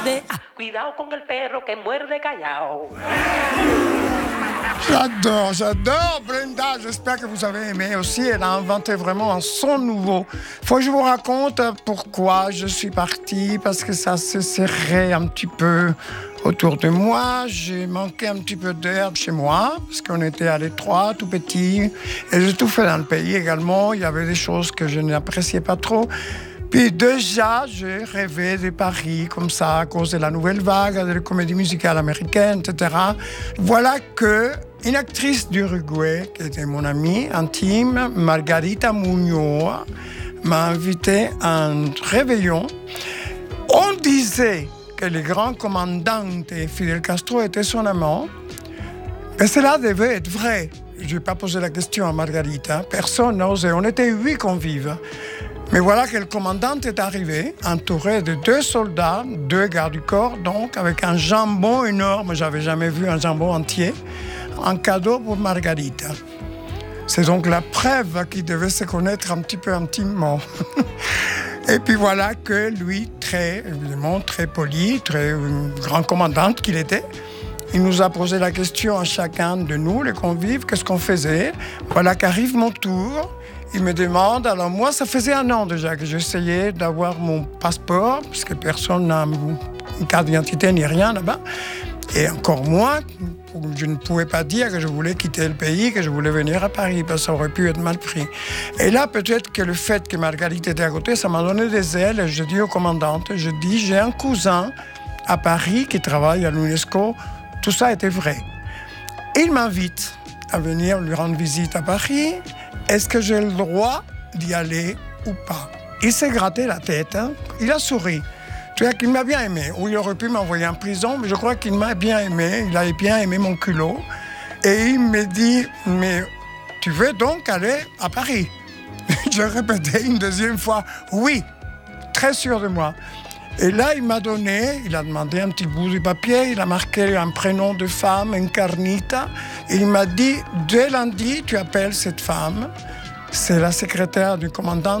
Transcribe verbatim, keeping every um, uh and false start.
Cuidado con el perro que muerde callao. J'adore, j'adore Brenda. J'espère que vous avez aimé aussi. Elle a inventé vraiment un son nouveau. Faut que je vous raconte pourquoi je suis partie, parce que ça se serrait un petit peu autour de moi. J'ai manqué un petit peu d'air chez moi, parce qu'on était à l'étroit, tout petit. Et j'ai tout fait dans le pays également. Il y avait des choses que je n'appréciais pas trop. Puis déjà, j'ai rêvé de Paris comme ça, à cause de la nouvelle vague, de la comédie musicale américaine, et cetera. Voilà que une actrice d'Uruguay, qui était mon amie intime, Margarita Muñoz, m'a invité à un réveillon. On disait que le grand commandant Fidel Castro était son amant, mais cela devait être vrai. Je n'ai pas posé la question à Margarita, personne n'osait. On était huit convives. Mais voilà que le commandant est arrivé, entouré de deux soldats, deux gardes du corps, donc avec un jambon énorme, j'avais jamais vu un jambon entier, un cadeau pour Margarita. C'est donc la preuve qu'ils devaient se connaître un petit peu intimement. Et puis voilà que lui, très, évidemment, très poli, très grand commandant qu'il était, il nous a posé la question à chacun de nous, les convives, qu'est-ce qu'on faisait. Voilà qu'arrive mon tour. Il me demande, alors moi, ça faisait un an déjà que j'essayais d'avoir mon passeport, parce que personne n'a une carte d'identité ni rien là-bas. Et encore moins, je ne pouvais pas dire que je voulais quitter le pays, que je voulais venir à Paris, parce que ça aurait pu être mal pris. Et là, peut-être que le fait que Margarita était à côté, ça m'a donné des ailes. Et je dis aux commandantes, je dis, j'ai un cousin à Paris qui travaille à l'UNESCO. Tout ça était vrai. Il m'invite à venir lui rendre visite à Paris. Est-ce que j'ai le droit d'y aller ou pas? Il s'est gratté la tête, hein? Il a souri. Tu vois qu'il m'a bien aimé. Ou il aurait pu m'envoyer en prison, mais je crois qu'il m'a bien aimé. Il a bien aimé mon culot. Et il me dit, mais tu veux donc aller à Paris? Je répétais une deuxième fois, oui, très sûr de moi. Et là, il m'a donné, il a demandé un petit bout de papier, il a marqué un prénom de femme, Encarnita, et il m'a dit, dès lundi, tu appelles cette femme, c'est la secrétaire du commandant